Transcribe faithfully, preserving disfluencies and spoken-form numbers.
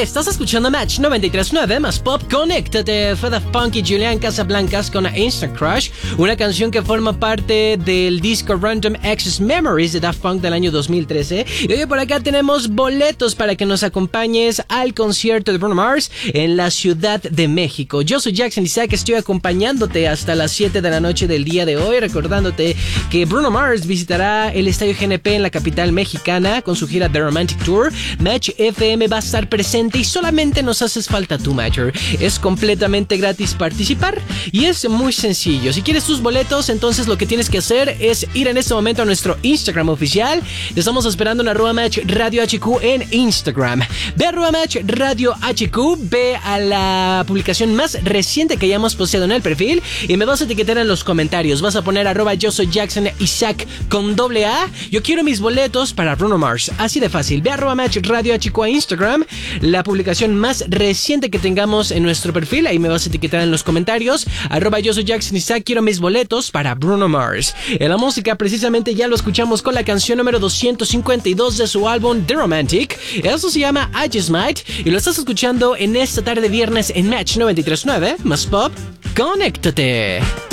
Estás escuchando Match noventa y tres punto nueve más Pop. Conéctate. Fue Daft Punk y Julian Casablancas con Instant Crush, una canción que forma parte del disco Random Access Memories de Daft Punk del año dos mil trece. Y hoy por acá tenemos boletos para que nos acompañes al concierto de Bruno Mars en la Ciudad de México. Yo soy Jackson Isaac, estoy acompañándote hasta las siete de la noche del día de hoy, recordándote que Bruno Mars visitará el Estadio G N P en la capital mexicana con su gira The Romantic Tour. Match F M va a estar presente y solamente nos haces falta tú, Matcher. Es completamente gratis participar y es muy sencillo. Si quieres tus boletos, entonces lo que tienes que hacer es ir en este momento a nuestro Instagram oficial. Te estamos esperando en arroba Match Radio H Q en Instagram. Ve a arroba Match Radio H Q, ve a la publicación más reciente que hayamos posteado en el perfil y me vas a etiquetar en los comentarios. Vas a poner arroba yo soy Jackson Isaac con doble A. Yo quiero mis boletos para Bruno Mars. Así de fácil. Ve a arroba Match Radio H Q a Instagram, la publicación más reciente que tengamos en nuestro perfil. Ahí me vas a etiquetar en los comentarios. Arroba yo soy Jackson Isaac, quiero mis boletos para Bruno Mars. En la música precisamente ya lo escuchamos con la canción número doscientos cincuenta y dos de su álbum The Romantic. Eso se llama I Just Might y lo estás escuchando en esta tarde de viernes en Match noventa y tres punto nueve más Pop. Conéctate.